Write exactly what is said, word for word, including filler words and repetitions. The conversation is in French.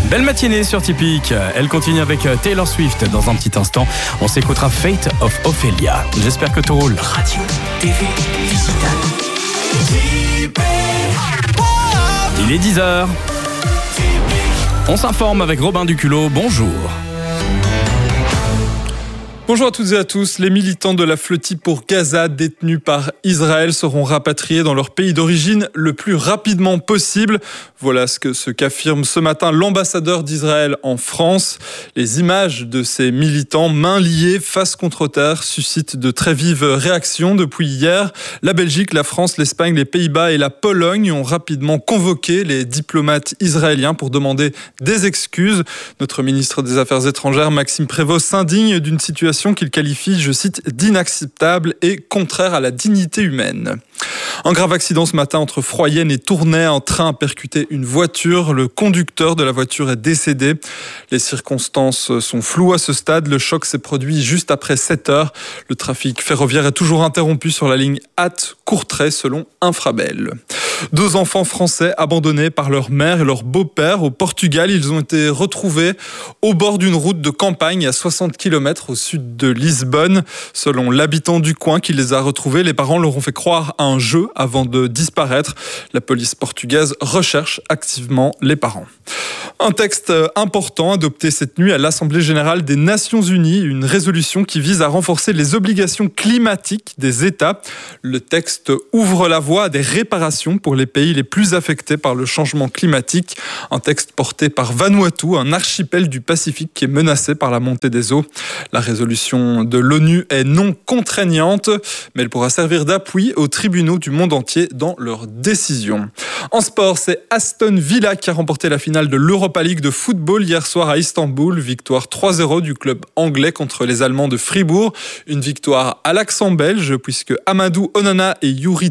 Belle matinée sur Typique. Elle continue avec Taylor Swift dans un petit instant. On s'écoutera Fate of Ophelia. J'espère que tout roule. Radio, T V, digital. Il est dix heures. On s'informe avec Robin Duculot. Bonjour. Bonjour à toutes et à tous. Les militants de la Flottille pour Gaza détenus par Israël seront rapatriés dans leur pays d'origine le plus rapidement possible. Voilà ce que ce qu'affirme ce matin l'ambassadeur d'Israël en France. Les images de ces militants mains liées face contre terre suscitent de très vives réactions. Depuis hier, la Belgique, la France, l'Espagne, les Pays-Bas et la Pologne ont rapidement convoqué les diplomates israéliens pour demander des excuses. Notre ministre des Affaires étrangères, Maxime Prévost, s'indigne d'une situation qu'il qualifie, je cite, d'inacceptable et contraire à la dignité humaine. Un grave accident ce matin entre Froyenne et Tournai. Un train a percuté une voiture. Le conducteur de la voiture est décédé. Les circonstances sont floues à ce stade. Le choc s'est produit juste après sept heures. Le trafic ferroviaire est toujours interrompu sur la ligne Ath-Courtrai selon Infrabel. Deux enfants français abandonnés par leur mère et leur beau-père au Portugal. Ils ont été retrouvés au bord d'une route de campagne à soixante kilomètres au sud de Lisbonne. Selon l'habitant du coin qui les a retrouvés, les parents leur ont fait croire à un jeu avant de disparaître. La police portugaise recherche activement les parents. Un texte important adopté cette nuit à l'Assemblée générale des Nations unies, une résolution qui vise à renforcer les obligations climatiques des États. Le texte ouvre la voie à des réparations pour les pays les plus affectés par le changement climatique. Un texte porté par Vanuatu, un archipel du Pacifique qui est menacé par la montée des eaux. La résolution de l'ONU est non contraignante, mais elle pourra servir d'appui aux tribunaux du monde entier dans leurs décisions. En sport, c'est Aston Villa qui a remporté la finale de l'Europa League de football hier soir à Istanbul. Victoire trois zéro du club anglais contre les Allemands de Fribourg. Une victoire à l'accent belge puisque Amadou Onana et Youri